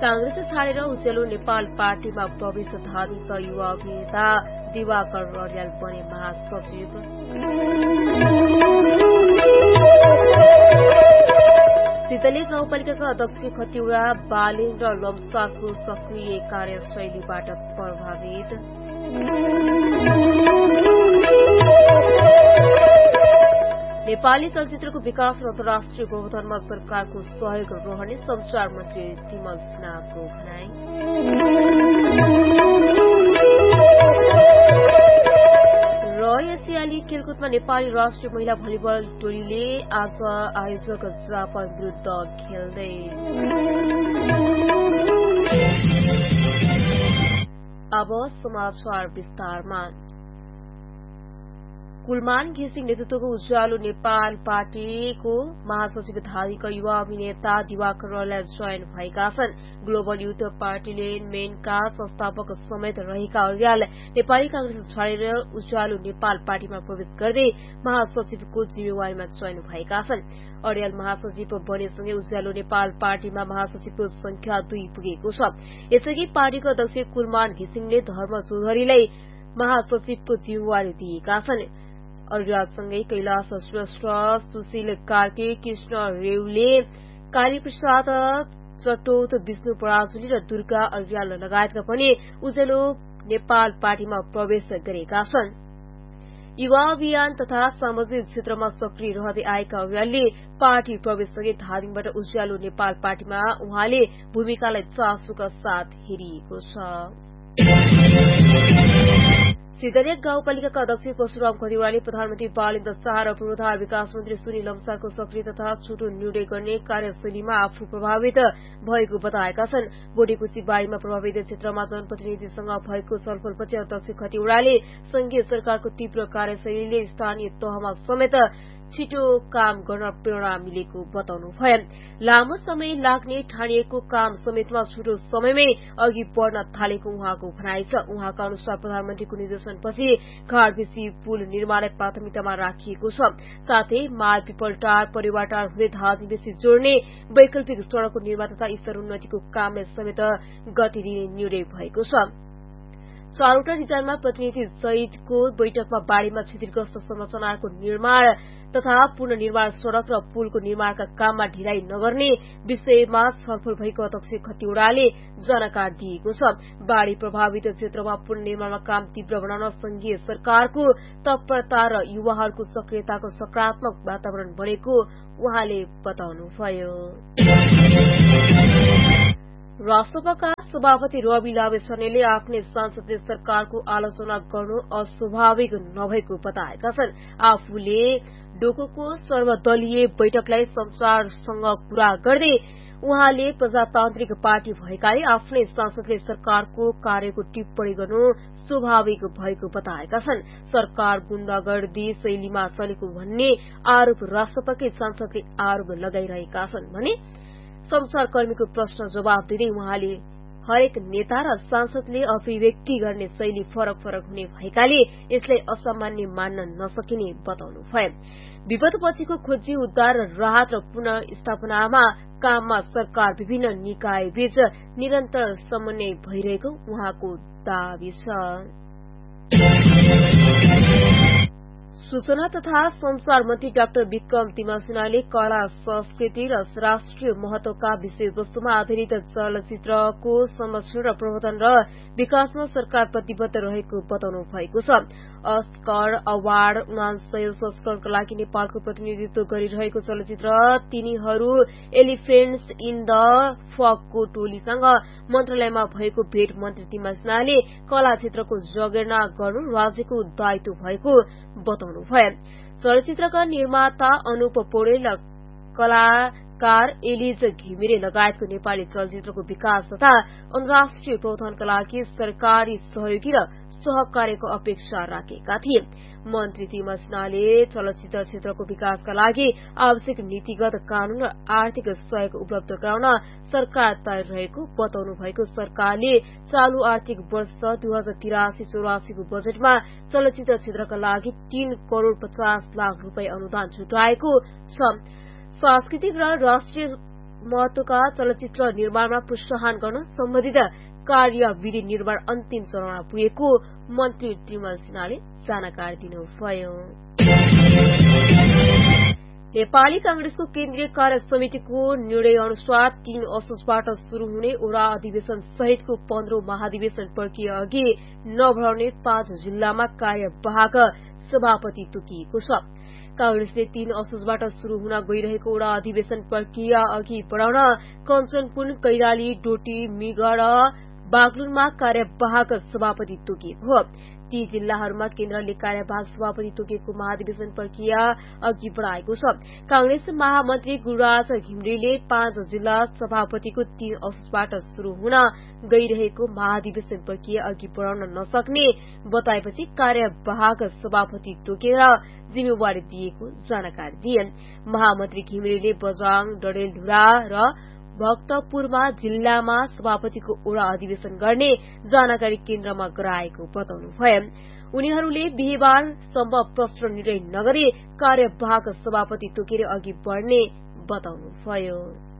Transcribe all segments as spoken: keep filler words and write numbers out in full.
कांग्रेस छाडेर उज्यालो नेपाल पार्टीमा प्रवेश धादिक युवा अभिनेता दिवाकर अर्याल बने महासचिव। सितले गाउँपालिकाका अध्यक्ष खतिवड़ा बालेन्द्र लम्साको सक्रिय कार्यशैलीबाट प्रभावित। नेपाली चलचित्रको विकास र अन्तर्राष्ट्रिय प्रबन्धनमा सरकारको सहयोग रहने संचार मन्त्री तिमल सिन्हाको भनाई। र एसियाली खेलकुदमा नेपाली राष्ट्रिय महिला भलिबल टोलीले आज आयोजक जापान विरूद्ध खेल्दै। अब समाचार विस्तारमा। कुलमान घिसिङ नेतृत्वको उज्यालो नेपाल पार्टीको महासचिव धादिका युवा अभिनेता दिवाकर अर्याल चयन भएका छन्। ग्लोबल युथ पार्टीले मेनका संस्थापक समेत रहेका अर्याल नेपाली कांग्रेस छाडेर उज्यालो नेपाल पार्टीमा प्रवेश गर्दै महासचिवको जिम्मेवारीमा चयन भएका छन्। अर्याल महासचिव बनेसँगै उज्यालो नेपाल पार्टीमा महासचिवको संख्या दुई पुगेको छ। यसअघि पार्टीको अध्यक्ष कुलमान घिसिङले धर्म चौधरीलाई महासचिवको जिम्मेवारी दिएका छन्। अर्यालसँगै कैलाश श्रेष्ठ, सुशील कार्की, कृष्ण रेउले, कालीप्रसाद चटोत, विष्णु पराजुली र दुर्गा अर्याल लगायतका पनि उज्यालो नेपाल पार्टीमा प्रवेश गरेका छन्। युवा अभियान तथा सामाजिक क्षेत्रमा सक्रिय रहँदै आएका अर्यालले पार्टी प्रवेशसँगै धादिङबाट उज्यालो नेपाल पार्टीमा उहाँले भूमिकालाई चासोका साथ हेरिएको छ। सिद्धरिया गाउँपालिकाका अध्यक्ष परशुराम खतिवड़ाले प्रधानमन्त्री बालेन्द्र शाह र पूर्वाधार विकास मन्त्री सुनिल लम्साको सक्रिय तथा छुटो निर्णय गर्ने कार्यशैलीमा आफू प्रभावित भएको बताएका छन्। बोडेकुची बाढ़ीमा प्रभावित क्षेत्रमा जनप्रतिनिधिसँग भएको छलफलपछि अध्यक्ष खतिवड़ाले संघीय सरकारको तीव्र कार्यशैलीले स्थानीय तहमा समेत छिटो काम गर्न प्रेरणा मिलेको बताउनुभयो। लामो समय लाग्ने ठानिएको काम समेतमा छिटो समयमै अघि बढ़न थालेको उहाँको भनाइ छ। उहाँका अनुसार प्रधानमन्त्रीको निर्देशनपछि घाटबेसी पुल निर्माण प्राथमिकतामा राखिएको छ। साथै माल पिपलटार परिवारटार हुँदै धादिङबेसी जोड्ने वैकल्पिक सड़कको निर्माण तथा स्तरोन्नतिको कामलाई समेत गति दिने निर्णय भएको छ। चारवटा डिजाइनमा प्रतिनिधि सहितको बैठकमा बाढ़ीमा क्षतिग्रस्त संरचनाको निर्माण तथा पुनर्निर्माण सड़क र पुलको निर्माणका काममा ढिलाइ नगर्ने विषयमा छलफल भएको अध्यक्ष खतिवड़ाले जानकारी दिएको छ। बाढ़ी प्रभावित क्षेत्रमा पुनर्निर्माणमा काम तीव्र बनाउन संघीय सरकारको तत्परता र युवाहरूको सक्रियताको सकारात्मक वातावरण बनेको उहाँले बताउनुभयो। राष्ट्रसभाका सभापति रवि लामिछानेले आफ्नै सांसदले सरकारको आलोचना गर्नु अस्वाभाविक नभएको बताएका छन्। आफूले डोकोको सर्वदलीय बैठकलाई संचारसँग कुरा गर्दै उहाँले प्रजातान्त्रिक पार्टी भएकाले आफ्नै सांसदले सरकारको कार्यको टिप्पणी गर्नु स्वाभाविक भएको बताएका छन्। सरकार गुण्डागर्दी शैलीमा चलेको भन्ने आरोप राष्ट्रपतिकै सांसदले आरोप लगाइरहेका छन् भने संचारकर्मीको प्रश्न जवाब दिँदै उहाँले हरेक नेता र सांसदले अभिव्यक्ति गर्ने शैली फरक फरक हुने भएकाले यसलाई असामान्य मान्न नसकिने बताउनुभयो। विपदपछिको खोजी उद्धार राहत र पुनर्स्थापनामा काममा सरकार विभिन्न निकायबीच निरन्तर समन्वय भइरहेको उहाँको दावी छ। सूचना तथा संचार मन्त्री डाक्टर विक्रम तिमसिनाले कला संस्कृति र राष्ट्रिय महत्वका विषयवस्तुमा आधारित चलचित्रको संरक्षण र प्रवर्धन र विकासमा सरकार प्रतिबद्ध रहेको बताउनु भएको छ। अस्कर अवार्ड उनासयौं संस्करणका लागि नेपालको प्रतिनिधित्व गरिरहेको चलचित्र तिनीहरू एलिफेन्ट्स इन द फगको टोलीसँग मन्त्रालयमा भएको भेट मन्त्री तिमसिनाले कला क्षेत्रको जगेर्ना गर्नु राज्यको दायित्व भएको बताउनुभयो। चलचित्रका निर्माता अनुप पौडेल कलाकार एलिज घिमिरे लगायतको नेपाली चलचित्रको विकास तथा अन्तर्राष्ट्रिय प्रवर्धनका लागि सरकारी सहयोगी र सहकार्यको अपेक्षा राखेका थिए। मन्त्री तिमसिनाले चलचित्र क्षेत्रको विकासका लागि आवश्यक नीतिगत कानून र आर्थिक सहयोग उपलब्ध गराउन सरकार तयार रहेको बताउनु भएको। सरकारले चालू आर्थिक वर्ष दुई हजार तिरासी चौरासीको बजेटमा चलचित्र क्षेत्रका लागि तीन करोड़ पचास लाख रूपियाँ अनुदान छुट्याएको छ। सांस्कृतिक र राष्ट्रिय महत्वका चलचित्र निर्माणमा प्रोत्साहन गर्न सम्बन्धित कार्यविधि निर्माण अन्तिम चरणमा पुगेको मन्त्री तिमल सिन्हाले जानकारी दिनुभयो। नेपाली कांग्रेसको केन्द्रीय कार्य समितिको निर्णय अनुसार तीन असोजबाट शुरू हुने ओडा अधिवेशन सहितको पन्ध्रौं महाधिवेशन प्रक्रिया अघि नबढाउने पाँच जिल्लामा कार्यवाहक सभापति तोकिएको छ। कांग्रेसले तीन असोजबाट शुरू हुन गइरहेको ओडा अधिवेशन प्रक्रिया अघि बढाउन कञ्चनपुर, कैलाली, डोटी, मिगा र बागलुङमा कार्यवाहक सभापति तोकिएको हो। ती जिल्लाहरूमा केन्द्रले कार्यवाहक सभापति तोकेको महाधिवेशन प्रक्रिया अघि बढ़ाएको छ। कांग्रेस महामन्त्री गुरुराज घिमिरेले पाँच जिल्ला सभापतिको तीन असोजबाट शुरू हुन गइरहेको महाधिवेशन प्रक्रिया अघि बढ़ाउन नसक्ने बताएपछि कार्यवाहक सभापति तोकेर जिम्मेवारी दिएको जानकारी दिए। महामन्त्री घिमिरेले बझाङ, डडेलधुरा र भक्तपुरमा जिल्लामा सभापतिको ओडा अधिवेशन गर्ने जानकारी केन्द्रमा गराएको बताउनुभयो। उनीहरूले बिहीबारसम्म प्रश्न निर्णय नगरी कार्यवाहक सभापति तोकेर अघि बढ़ने बताउनुभयो।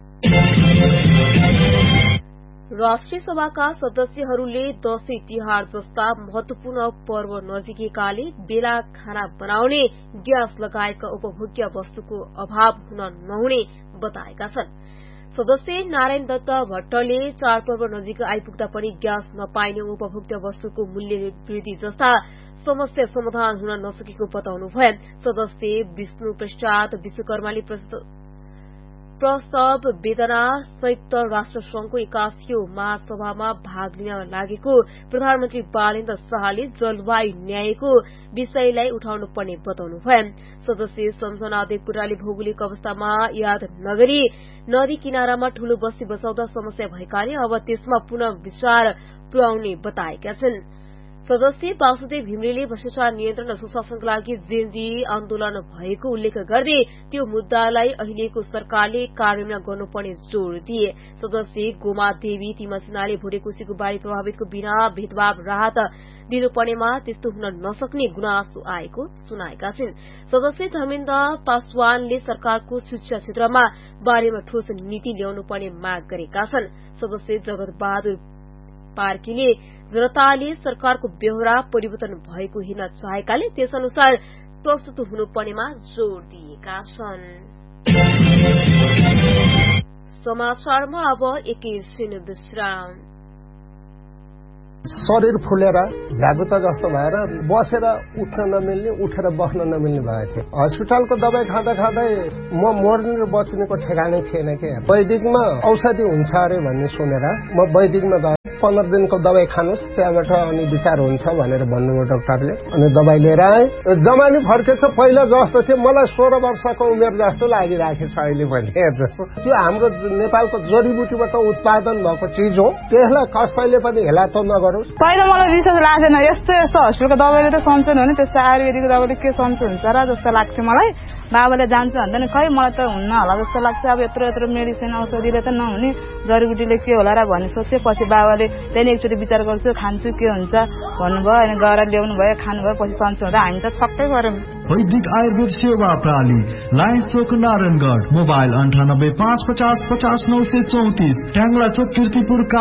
राष्ट्रिय सभाका सदस्यहरूले दशैं तिहार जस्ता महत्वपूर्ण पर्व नजिकेकाले बेला खाना बनाउने ग्यास लगायतका उपभोग्य वस्तुको अभाव हुन नहुने बताएका छन्। सदस्य नारायण दत्त भट्टले चाडपर्व नजिक आइपुग्दा पनि ग्यास नपाइने, उपभोग्य वस्तुको मूल्य वृद्धि जस्ता समस्या समाधान हुन नसकेको बताउनुभयो। सदस्य विष्णु प्रसाद विश्वकर्माले प्रस्ताव वेदना संयुक्त राष्ट्र संघको एकासीौं महासभामा भाग लिन लागेको प्रधानमन्त्री बालेन्द्र शाहले जलवायु न्यायको विषयलाई उठाउनु पर्ने बताउनुभयो। सदस्य सम्झना देवकोटाले भौगोलिक अवस्थामा याद नगरी नदी किनारामा ठूलो बस्ती बसाउँदा समस्या भएकाले अब त्यसमा पुनः विचार पुर्याउने बताएका छन्। सदस्य वासुदेव घिमिरेले भ्रष्टाचार नियन्त्रण र सुशासनको लागि जेनजी आन्दोलन भएको उल्लेख गर्दै त्यो मुद्दालाई अहिलेको सरकारले कार्यान्वयन गर्नुपर्ने जोड़ दिए। सदस्य गोमा देवी तिमल सिन्हाले भोटेकोशीको बाढ़ी प्रभावितको बिना भेदभाव राहत दिनुपर्नेमा त्यस्तो हुन नसक्ने गुनासो आएको सुनाएका छिन्। सदस्य धर्मेन्द्र पासवानले सरकारको शिक्षा क्षेत्रमा बारेमा ठोस नीति ल्याउनु पर्ने माग गरेका छन्। सदस्य जगत बहादुर पार्कीले जनताले सरकारको बेहोरा परिवर्तन भएको हेर्न चाहेकाले त्यसअनुसार प्रस्तुत हुनुपर्नेमा जोड़ दिएका छन्। समाचारमा अब एकैछिन विश्राम। शरीर फुलेर झ्यागुता जस्तो भएर बसेर उठ्न नमिल्ने, उठेर बस्न नमिल्ने भएको थियो। हस्पिटलको दबाई खाँदा खाँदै म मर्ने र बच्नेको ठेगानै थिएन के। वैदिकमा औषधि हुन्छ अरे भन्ने सुनेर म वैदिकमा गएँ। पन्ध्र दिनको दबाई खानुहोस्, त्यहाँबाट अनि विचार हुन्छ भनेर भन्नुभयो डाक्टरले। अनि दबाई लिएर आएँ। जमानी फर्केछ, पहिला जस्तो थियो मलाई सोह्र वर्षको उमेर जस्तो लागिराखेको छ अहिले पनि। हेर्नुहोस्, त्यो हाम्रो नेपालको जडीबुटीबाट उत्पादन भएको चिज हो, त्यसलाई कसैले पनि हेला त नगरोस्। पहिला मलाई विश्वास लाग्दैन, यस्तो यस्तो हस्पिटलको दबाईले त सन्चो हुने, त्यस्तो आयुर्वेदिकको दबाईले के सन्चो हुन्छ र जस्तो लाग्थ्यो मलाई। बाबाले जान्छ भन्दा नि खै मलाई त हुन्न होला जस्तो लाग्छ। अब यत्रो यत्रो मेडिसिन औषधिले त नहुने, जडीबुटीले के होला र भन्ने सोच्थेँ। पछि बाबाले त्यहाँदेखि एकचोटि विचार गर्छु, खान्छु के हुन्छ भन्नुभयो। अनि गएर ल्याउनु भयो, खानुभयो, पछि सन्चो हुँदा हामी त छक्कै गऱ्यौँ। वैदिक आयुर्वेद सेवा प्रणाली, लायन्स चोक नारायणगढ़, मोबाइल अन्ठानब्बे पाँच पचास पचास नौ सय चौतिस, ट्याङ्ला चोक, किर्तिपुर।